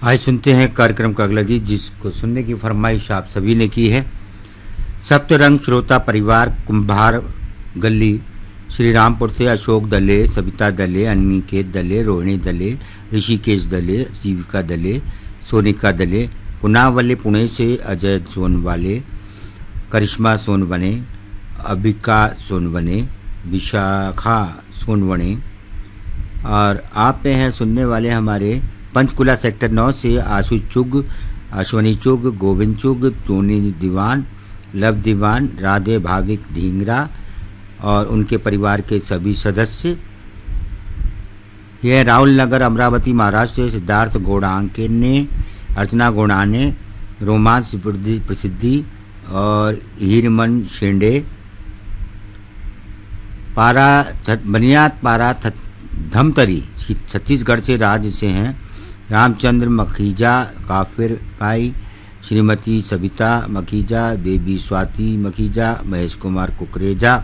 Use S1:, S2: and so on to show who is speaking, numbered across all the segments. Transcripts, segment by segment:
S1: आज सुनते हैं कार्यक्रम का अगला गीत, जिसको सुनने की फरमाइश आप सभी ने की है। सप्तरंग श्रोता परिवार, कुंभार गली, श्री रामपुर से अशोक दले, सविता दले, अनिकेत दले, रोहिणी दले, ऋषिकेश दले, जीविका दले, सोनिका दले, पुनावले पुणे से अजय सोनवाले, करिश्मा सोनवने, अबिका सोनवने, विशाखा सोनवने। और आप पे हैं सुनने वाले हमारे पंचकुला सेक्टर 9 से आशु चुग, अश्वनी चुग, गोविंद चुग, टोनी दीवान, लव दीवान, राधे भाविक ढींगरा और उनके परिवार के सभी सदस्य। यह राहुल नगर अमरावती महाराष्ट्र से सिद्धार्थ गोड़ांके ने, अर्चना गोड़ाने, रोमांस प्रसिद्धि और हीरमन शेंडे, पारा बनियात पारा धमतरी छत्तीसगढ़ से राज्य से हैं। रामचंद्र मखीजा, काफिर भाई, श्रीमती सविता मखीजा, बेबी स्वाति मखीजा, महेश कुमार कुकरेजा।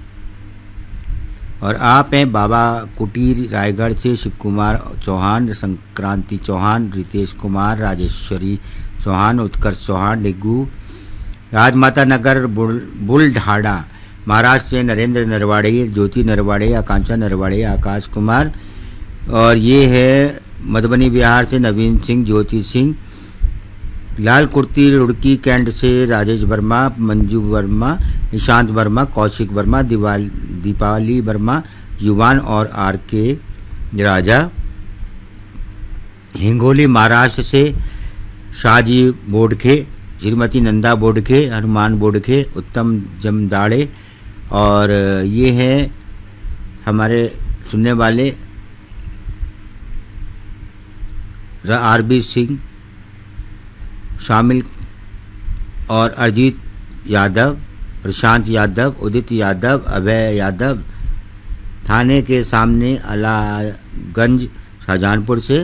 S1: और आप हैं बाबा कुटीर रायगढ़ से शिव कुमार चौहान, संक्रांति चौहान, रितेश कुमार, राजेश्वरी चौहान, उत्कर्ष चौहान, डिग्गू, राजमाता नगर बुलढाणा महाराष्ट्र से नरेंद्र नरवाड़े, ज्योति नरवाड़े, आकांक्षा नरवाड़े, आकाश कुमार। और ये है मधुबनी बिहार से नवीन सिंह, ज्योति सिंह, लाल कुर्ती रुड़की कैंट से राजेश वर्मा, मंजू वर्मा, निशांत वर्मा, कौशिक वर्मा, दीपावली वर्मा, युवान और आर के राजा। हिंगोली महाराष्ट्र से शाहजी बोडखे, श्रीमती नंदा बोडखे, हनुमान बोडखे, उत्तम जमदाड़े। और ये है हमारे सुनने वाले आरबी सिंह शामिल और अरिजीत यादव, प्रशांत यादव, उदित यादव, अभय यादव, थाने के सामने अलागंज शाहजहानपुर से।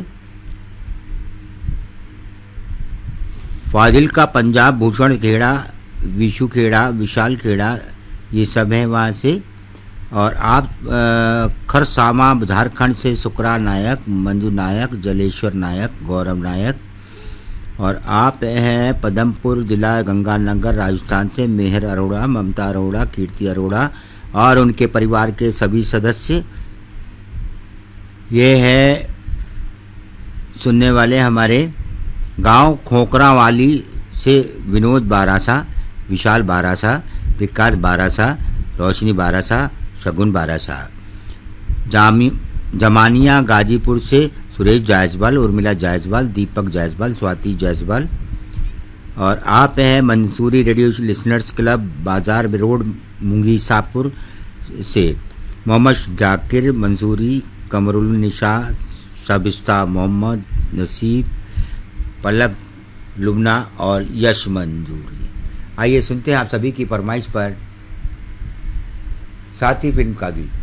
S1: फाजिल का पंजाब, भूषण खेड़ा, विशु खेड़ा, विशाल खेड़ा, ये सब हैं वहाँ से। और आप खरसामा झारखंड से शुक्रा नायक, मंजू नायक, जलेश्वर नायक, गौरव नायक। और आप हैं पदमपुर जिला गंगानगर राजस्थान से मेहर अरोड़ा, ममता अरोड़ा, कीर्ति अरोड़ा और उनके परिवार के सभी सदस्य। ये है सुनने वाले हमारे गांव खोकरावाली से विनोद बारासा, विशाल बारासा, विकास बारासा, रोशनी बारासा, शगुन बारासा। जमानिया गाजीपुर से सुरेश जायसवाल, उर्मिला जायसवाल, दीपक जायसवाल, स्वाति जायसवाल। और आप हैं मंसूरी रेडियो लिसनर्स क्लब, बाजार रोड, मुंगीसापुर से मोहम्मद जाकिर मंसूरी, कमरुल निशा, शबिस्ता मोहम्मद, नसीब, पलक लुबना और यश मंजूरी। आइए सुनते हैं आप सभी की फरमाइश पर साथी फिल्म का गीत।